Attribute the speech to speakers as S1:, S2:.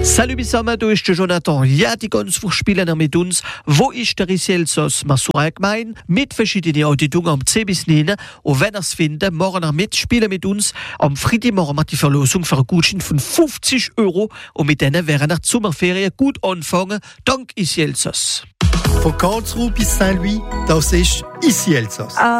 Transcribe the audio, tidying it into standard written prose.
S1: Salut zusammen, du ist der Jonathan. Ja, die ganz Spielen mit uns. Wo ist der Risielsos Masura gemein? Mit verschiedenen Auditungen am 10 bis 9. Und wenn ihr es findet, morgen mitspielen mit uns. Am Freitagmorgen macht die Verlosung für einen Gutschein von 50 €. Und mit denen wären nach die Sommerferien gut anfangen. Dank Isielsos.
S2: Von Karlsruhe bis Saint-Louis, das ist Isi Elsass.